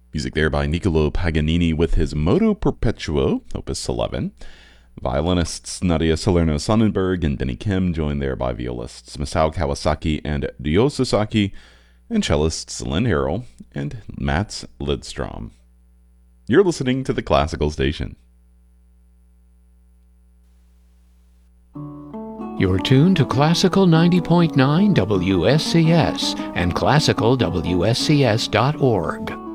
Music there by Niccolo Paganini with his Moto Perpetuo, Opus 11. Violinists Nadia Salerno-Sonnenberg and Denny Kim, joined there by violists Masao Kawasaki and Ryo Sasaki, and cellists Lynn Harrell and Mats Lidstrom. You're listening to the Classical Station. You're tuned to Classical 90.9 WSCS and classicalwscs.org.